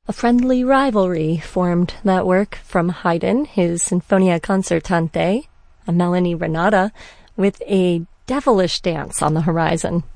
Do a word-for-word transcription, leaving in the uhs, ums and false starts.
A friendly rivalry formed that work from Haydn, his Sinfonia Concertante, a Melanie Renata, with a devilish dance on the horizon.